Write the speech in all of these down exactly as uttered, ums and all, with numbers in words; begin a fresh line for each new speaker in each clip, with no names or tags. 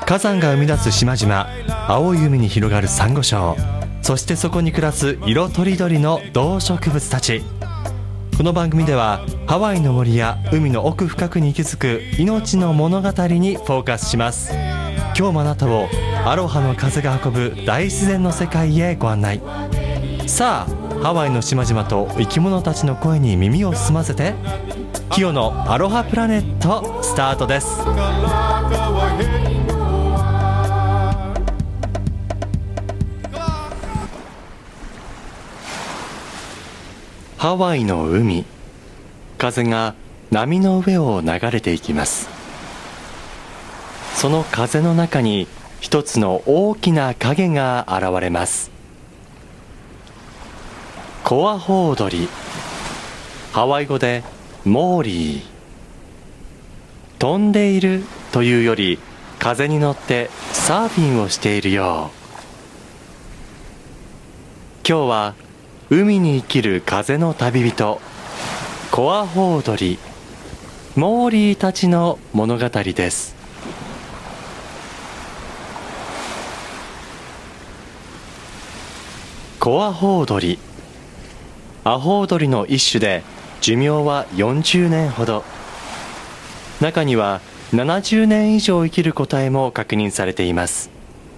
火山が生み出す島々、青い海に広がるサンゴ礁、そしてそこに暮らす色とりどりの動植物たち。この番組ではハワイの森や海の奥深くに息づく命の物語にフォーカスします。今日もあなたをアロハの風が運ぶ大自然の世界へご案内。さあ、ハワイの島々と生き物たちの声に耳を澄ませて、キヨのアロハプラネットスタートです。ハワイの海、風が波の上を流れていきます。その風の中に一つの大きな影が現れます。コアホウドリ、ハワイ語でモーリー。飛んでいるというより、風に乗ってサーフィンをしているよう。今日は海に生きる風の旅人、コアホウドリ、モーリーたちの物語です。コアホウドリ、アホウドリの一種で寿命はよんじゅうねんほど。中にはななじゅうねん以上生きる個体も確認されています。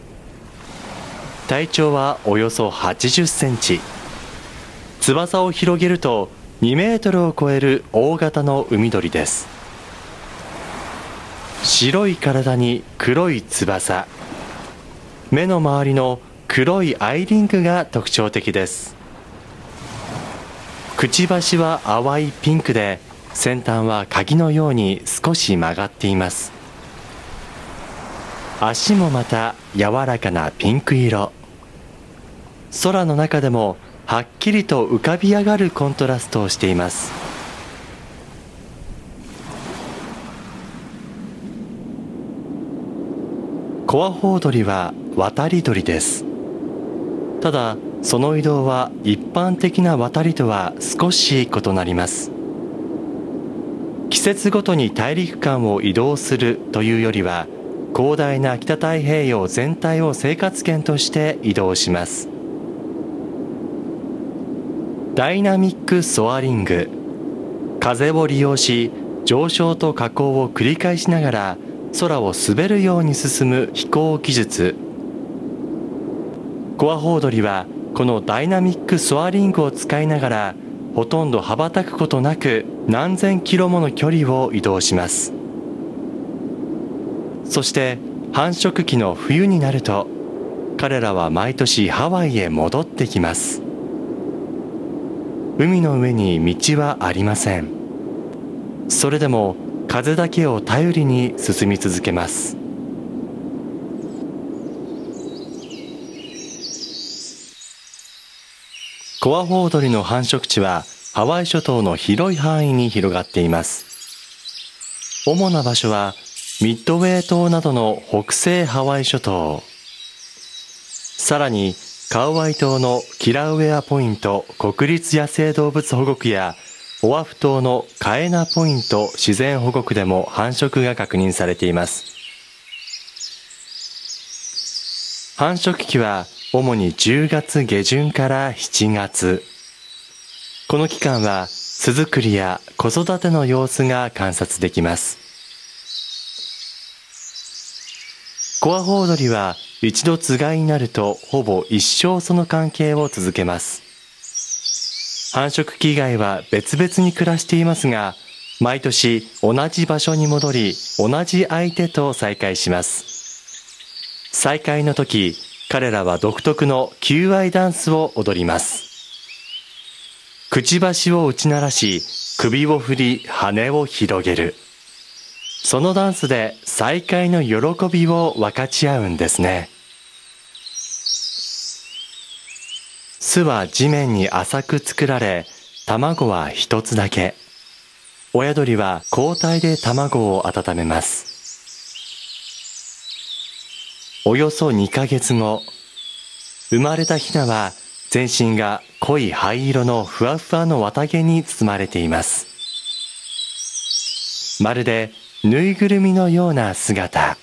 体長はおよそはちじゅっセンチ。翼を広げるとにメートルを超える大型の海鳥です。白い体に黒い翼、目の周りの黒いアイリングが特徴的です。くちばしは淡いピンクで、先端は鍵のように少し曲がっています。足もまた柔らかなピンク色。空の中でもはっきりと浮かび上がるコントラストをしています。コアホウドリは渡り鳥です。ただ、その移動は一般的な渡りとは少し異なります。季節ごとに大陸間を移動するというよりは、広大な北太平洋全体を生活圏として移動します。ダイナミックソアリング、風を利用し上昇と下降を繰り返しながら空を滑るように進む飛行技術。コアホウドリはこのダイナミックソアリングを使いながら、ほとんど羽ばたくことなく何千キロもの距離を移動します。そして繁殖期の冬になると、彼らは毎年ハワイへ戻ってきます。海の上に道はありません。それでも風だけを頼りに進み続けます。コアホウドリの繁殖地はハワイ諸島の広い範囲に広がっています。主な場所はミッドウェー島などの北西ハワイ諸島、さらにカウアイ島のキラウエアポイント国立野生動物保護区やオアフ島のカエナポイント自然保護区でも繁殖が確認されています。繁殖期は主にじゅうがつげじゅんからしちがつ。この期間は巣作りや子育ての様子が観察できます。コアホウドリは一度つがいになるとほぼ一生その関係を続けます。繁殖期以外は別々に暮らしていますが、毎年同じ場所に戻り同じ相手と再会します。再会の時、彼らは独特の求愛ダンスを踊ります。くちばしを打ち鳴らし、首を振り羽を広げる。そのダンスで再会の喜びを分かち合うんですね。巣は地面に浅く作られ、卵は一つだけ。親鳥は交代で卵を温めます。およそにかげつご、生まれたヒナは全身が濃い灰色のふわふわの綿毛に包まれています。まるでぬいぐるみのような姿。